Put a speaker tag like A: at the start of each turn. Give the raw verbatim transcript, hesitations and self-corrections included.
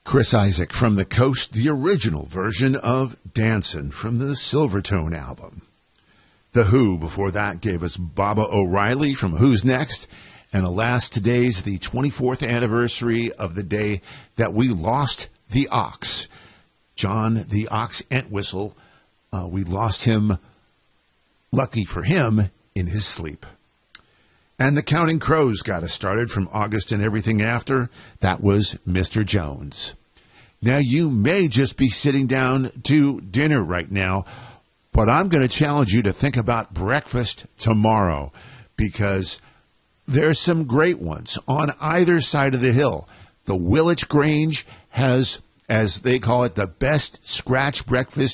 A: Chris Isaak from the Coast, the original version of Dancin' from the Silvertone album. The Who, before that, gave us Baba O'Reilly from Who's Next. And alas, today's the twenty-fourth anniversary of the day that we lost the Ox. John the Ox Entwistle. Uh, we lost him, lucky for him, in his sleep. And the Counting Crows got us started from August and everything after. That was Mister Jones. Now, you may just be sitting down to dinner right now, but I'm going to challenge you to think about breakfast tomorrow, because there's some great ones on either side of the hill. The Willits Grange has, as they call it, the best scratch breakfast